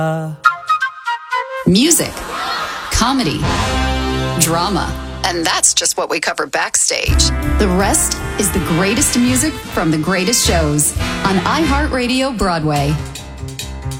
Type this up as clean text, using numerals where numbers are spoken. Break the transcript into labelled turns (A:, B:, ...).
A: Music, comedy, drama, and that's just what we cover backstage. The rest is the greatest music from the greatest shows on iHeartRadio Broadway.